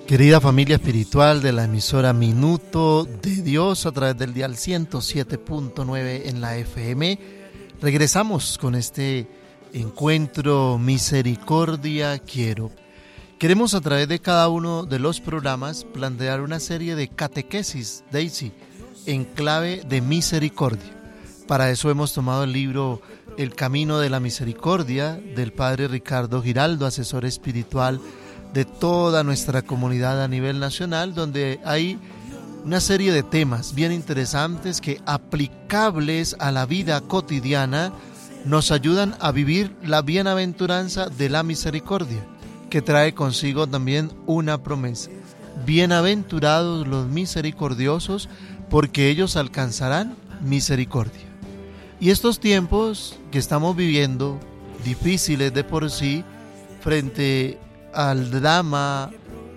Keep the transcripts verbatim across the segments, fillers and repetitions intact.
Querida familia espiritual de la emisora Minuto de Dios a través del dial ciento siete punto nueve en la F M, regresamos con este encuentro Misericordia Quiero. Queremos a través de cada uno de los programas plantear una serie de catequesis, Daisy, en clave de misericordia. Para eso hemos tomado el libro El Camino de la Misericordia del Padre Ricardo Giraldo, asesor espiritual de toda nuestra comunidad a nivel nacional, donde hay una serie de temas bien interesantes que, aplicables a la vida cotidiana, nos ayudan a vivir la bienaventuranza de la misericordia, que trae consigo también una promesa. Bienaventurados los misericordiosos, porque ellos alcanzarán misericordia. Y estos tiempos que estamos viviendo, difíciles de por sí, frente al drama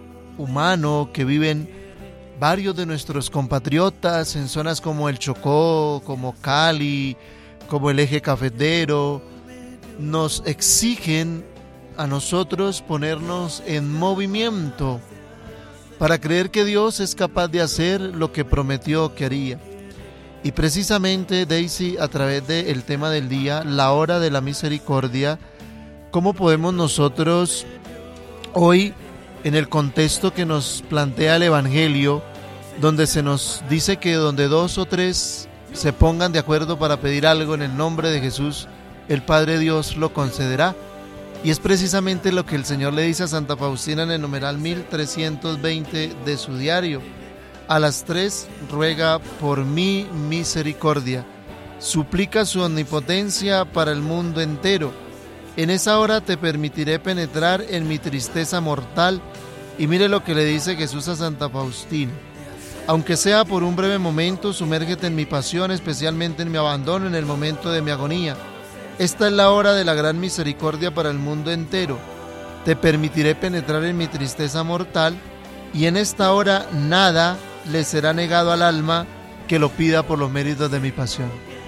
humano que viven varios de nuestros compatriotas en zonas como el Chocó, como Cali, como el Eje Cafetero, nos exigen a nosotros ponernos en movimiento para creer que Dios es capaz de hacer lo que prometió que haría. Y precisamente, Daisy, a través del tema del día, la hora de la misericordia, ¿cómo podemos nosotros hoy, en el contexto que nos plantea el Evangelio, donde se nos dice que donde dos o tres se pongan de acuerdo para pedir algo en el nombre de Jesús, el Padre Dios lo concederá? Y es precisamente lo que el Señor le dice a Santa Faustina en el numeral mil trescientos veinte de su diario. A las tres ruega por mi misericordia, suplica su omnipotencia para el mundo entero. En esa hora te permitiré penetrar en mi tristeza mortal. Y mire lo que le dice Jesús a Santa Faustina: aunque sea por un breve momento, sumérgete en mi pasión, especialmente en mi abandono, en el momento de mi agonía. Esta es la hora de la gran misericordia para el mundo entero. Te permitiré penetrar en mi tristeza mortal, y en esta hora nada le será negado al alma que lo pida por los méritos de mi pasión.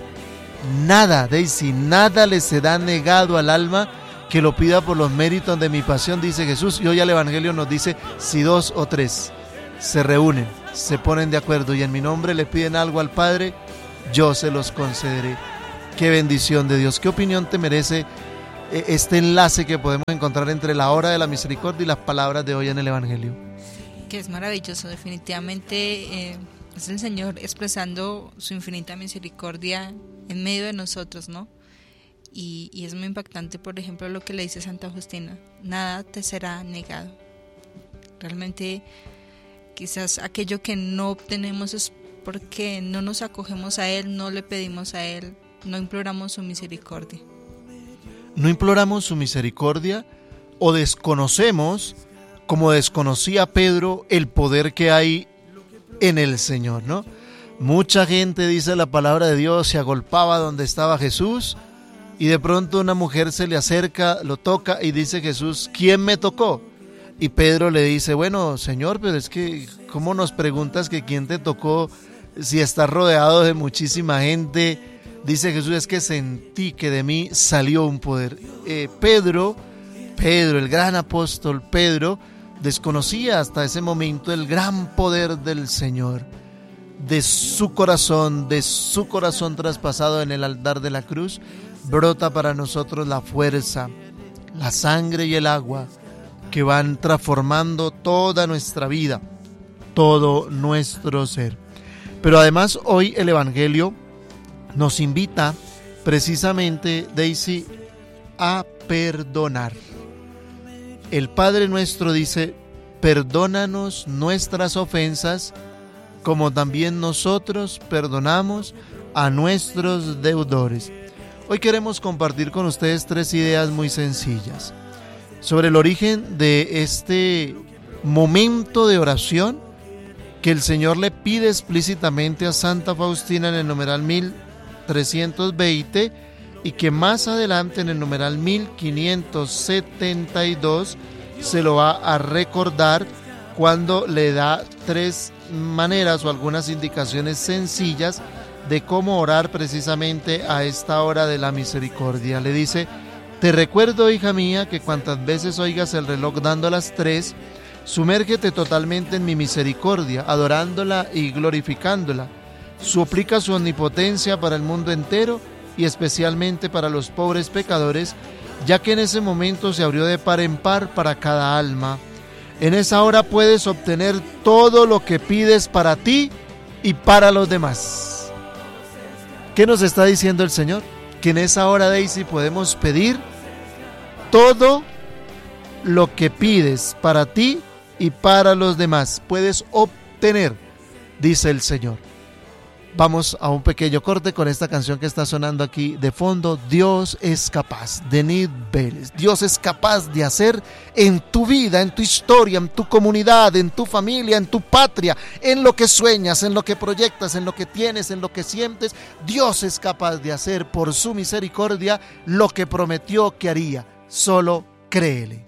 Nada, Daisy, nada le será negado al alma que lo pida por los méritos de mi pasión, dice Jesús. Y hoy el Evangelio nos dice: si dos o tres se reúnen, se ponen de acuerdo y en mi nombre le piden algo al Padre, yo se los concederé. Qué bendición de Dios. ¿Qué opinión te merece este enlace que podemos encontrar entre la hora de la misericordia y las palabras de hoy en el Evangelio? Que es maravilloso, definitivamente eh, es el Señor expresando su infinita misericordia en medio de nosotros, ¿no? Y, y es muy impactante, por ejemplo, lo que le dice Santa Faustina: nada te será negado. Realmente, quizás aquello que no obtenemos es porque no nos acogemos a Él, no le pedimos a Él, no imploramos su misericordia. No imploramos su misericordia, o desconocemos, como desconocía Pedro, el poder que hay en el Señor, ¿no? Mucha gente, dice la palabra de Dios, se agolpaba donde estaba Jesús, y de pronto una mujer se le acerca, lo toca y dice Jesús: ¿quién me tocó? Y Pedro le dice: bueno, Señor, pero es que ¿cómo nos preguntas que quién te tocó si estás rodeado de muchísima gente? Dice Jesús: es que sentí que de mí salió un poder. Eh, Pedro, Pedro, el gran apóstol Pedro, desconocía hasta ese momento el gran poder del Señor. De su corazón, de su corazón traspasado en el altar de la cruz, brota para nosotros la fuerza, la sangre y el agua que van transformando toda nuestra vida, todo nuestro ser. Pero además hoy el Evangelio nos invita precisamente, Daisy, a perdonar. El Padre nuestro dice: perdónanos nuestras ofensas, como también nosotros perdonamos a nuestros deudores. Hoy queremos compartir con ustedes tres ideas muy sencillas sobre el origen de este momento de oración que el Señor le pide explícitamente a Santa Faustina en el numeral mil trescientos veinte, y que más adelante en el numeral mil quinientos setenta y dos se lo va a recordar cuando le da tres maneras o algunas indicaciones sencillas de cómo orar precisamente a esta hora de la misericordia. Le dice: te recuerdo, hija mía, que cuantas veces oigas el reloj dando las tres, Sumérgete totalmente en mi misericordia, adorándola y glorificándola. Suplica su omnipotencia para el mundo entero y especialmente para los pobres pecadores, ya que en ese momento se abrió de par en par para cada alma. En esa hora puedes obtener todo lo que pides para ti y para los demás. ¿Qué nos está diciendo el Señor? Que en esa hora, Daisy, podemos pedir todo lo que pides para ti y para los demás. Puedes obtener, dice el Señor. Vamos a un pequeño corte con esta canción que está sonando aquí de fondo. Dios es capaz, de Nid Vélez. Dios es capaz de hacer en tu vida, en tu historia, en tu comunidad, en tu familia, en tu patria, en lo que sueñas, en lo que proyectas, en lo que tienes, en lo que sientes. Dios es capaz de hacer por su misericordia lo que prometió que haría. Solo créele.